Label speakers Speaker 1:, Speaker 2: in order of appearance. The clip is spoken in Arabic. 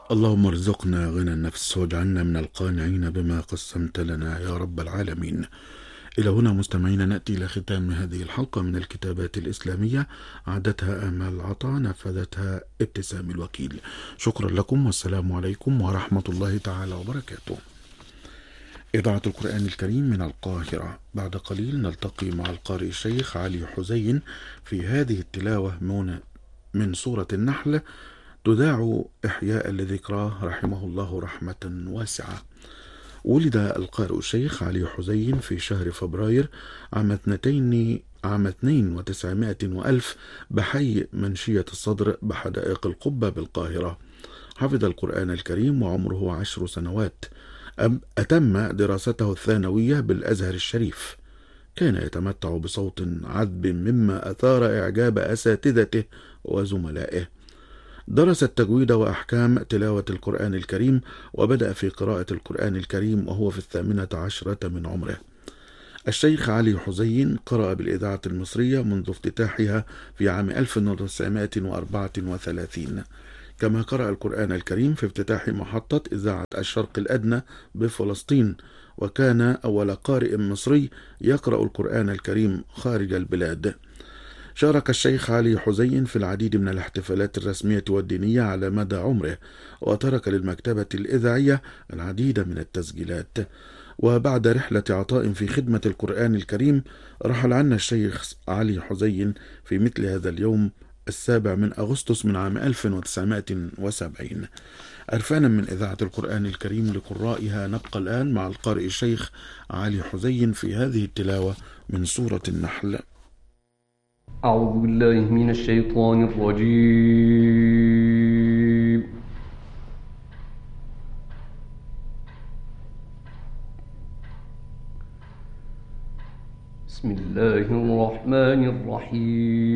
Speaker 1: اللهم ارزقنا غنى النفس واجعلنا من القانعين بما قسمت لنا يا رب العالمين. إلى هنا مستمعينا نأتي إلى ختام هذه الحلقة من الكتابات الإسلامية، عدتها آمال العطا، نفذتها ابتسام الوكيل. شكرا لكم والسلام عليكم ورحمة الله تعالى وبركاته. إذاعة القرآن الكريم من القاهرة. بعد قليل نلتقي مع القارئ الشيخ علي حزين في هذه التلاوة من سورة النحل، تذاع إحياء لذكراه رحمه الله رحمة واسعة. ولد القارئ الشيخ علي حزين في شهر فبراير عام 92 وألف بحي منشية الصدر بحدائق القبة بالقاهرة. حفظ القرآن الكريم وعمره 10 سنوات. أتم دراسته الثانوية بالأزهر الشريف. كان يتمتع بصوت عذب مما أثار إعجاب أساتذته وزملائه. درس التجويد وأحكام تلاوة القرآن الكريم، وبدأ في قراءة القرآن الكريم وهو في 18 من عمره. الشيخ علي حزين قرأ بالإذاعة المصرية منذ افتتاحها في عام 1934، كما قرأ القرآن الكريم في افتتاح محطة إذاعة الشرق الأدنى بفلسطين، وكان أول قارئ مصري يقرأ القرآن الكريم خارج البلاد. شارك الشيخ علي حزين في العديد من الاحتفالات الرسمية والدينية على مدى عمره، وترك للمكتبة الإذاعية العديد من التسجيلات. وبعد رحلة عطاء في خدمة القرآن الكريم، رحل عنا الشيخ علي حزين في مثل هذا اليوم 7 من أغسطس من عام 1970. أرفانا من إذاعة القرآن الكريم لقرائها، نبقى الآن مع القارئ الشيخ علي حزين في هذه التلاوة من سورة النحل.
Speaker 2: أعوذ بالله من الشيطان الرجيم. بسم الله الرحمن الرحيم.